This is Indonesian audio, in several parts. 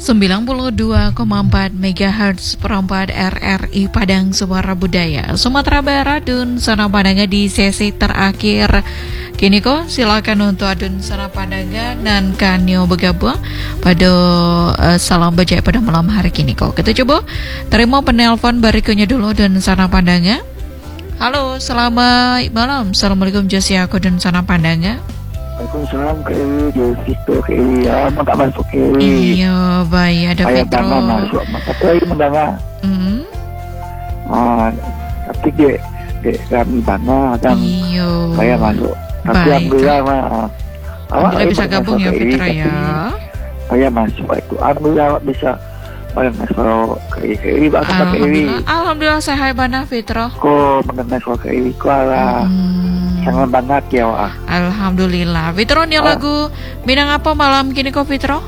92,4 MHz perempat RRI Padang Suara Budaya Sumatera Barat. Dun sana pandangan di sesi terakhir. Kini kok silakan untuk adun sana pandangan dan kanyo bergabung pada salam bajai pada malam hari kini kok. Kita coba terima penelpon berikutnya dulu dan sana pandangan. Halo, selamat malam. Assalamualaikum Josia aku dan sana pandangan. Waalaikumsalam Kak Ewi, Jessica Kak Ewi, lama tak masuk Kak Ewi. Iya, baik, ada Fitro. Fitro. Saya masuk, tapi Ewi mendengar. Tapi dia kami bana kan. Iya. Saya masuk. Tapi Baik. alhamdulillah Alhamdulillah bisa gabung ya Fitro ya. Saya masuk itu. Alhamdulillah bisa masuk Kak Ewi, bahkan Kak Ewi. Alhamdulillah sehat bana Fitro. Kok mendengar suara Kak Ewi, kok ala. Sangat banget ya Wak. Alhamdulillah. Fitro nih lagu Minang apa malam kini kok Fitro?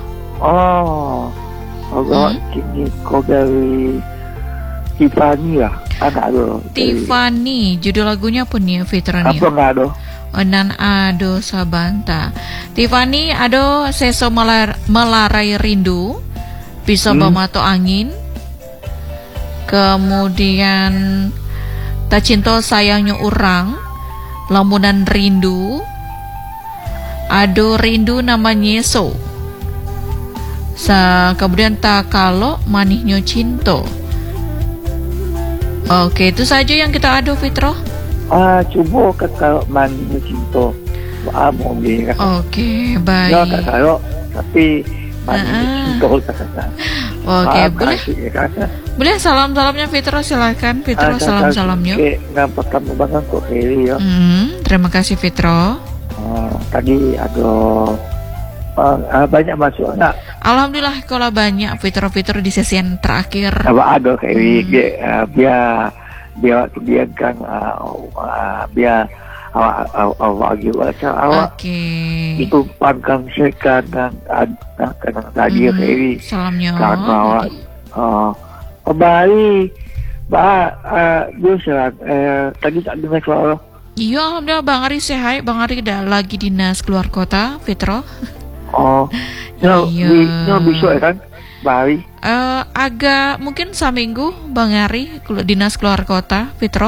Kini kok dari Tiffany ya, anak lo. Tiffany, judul lagunya apa nih Fitro nih? Apa nggak ada? Onan ado sabanta. Tiffany ado seso melarai rindu, bisa bamato angin. Kemudian tak cinta sayangnya orang. Lamunan rindu, ado rindu namanya so. Kemudian tak kalau manihnya cinta. Oke, itu saja yang kita adu Fitro. Coba kalau manihnya cinta, mau bilang. Oke, baik. Ya tak kalau, tapi manihnya cinta tak. Oke, boleh salam-salamnya Fitro, silakan Fitro, salam-salamnya. Nggak kamu banget kok Heli ya. Terima kasih Fitro. Tadi ada banyak masuk enggak? Alhamdulillah kalau banyak Fitro di sesi yang terakhir. Ada Heli, biar kan biar awak juga awak itu pangkang sekan dan tadi Heli. Salamnya. Karena awak kembali tadi tak dengar suara. Iya, alhamdulillah Bang Ari sehat. Bang Ari udah lagi dinas keluar kota, Fitro. Iya. Besok ya kan, Bang Ari? Agak mungkin seminggu Bang Ari dinas keluar kota, Fitro.